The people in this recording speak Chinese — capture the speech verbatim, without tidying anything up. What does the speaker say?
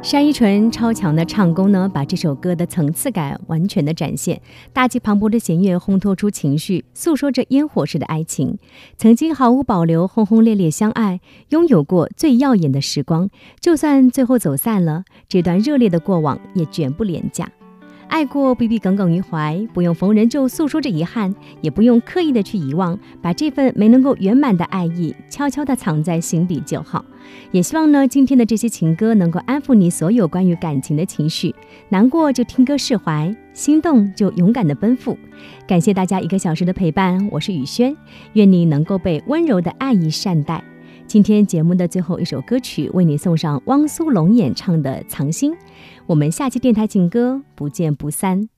单依纯超强的唱功呢，把这首歌的层次感完全的展现，大气磅礴的弦乐烘托出情绪，诉说着烟火式的爱情。曾经毫无保留轰轰烈烈相爱，拥有过最耀眼的时光，就算最后走散了，这段热烈的过往也绝不廉价。爱过不必耿耿于怀，不用逢人就诉说着遗憾，也不用刻意的去遗忘，把这份没能够圆满的爱意悄悄地藏在心底就好。也希望呢，今天的这些情歌能够安抚你所有关于感情的情绪，难过就听歌释怀，心动就勇敢的奔赴。感谢大家一个小时的陪伴，我是雨轩，愿你能够被温柔的爱意善待。今天节目的最后一首歌曲，为你送上汪苏泷演唱的《藏心》。我们下期电台情歌不见不散。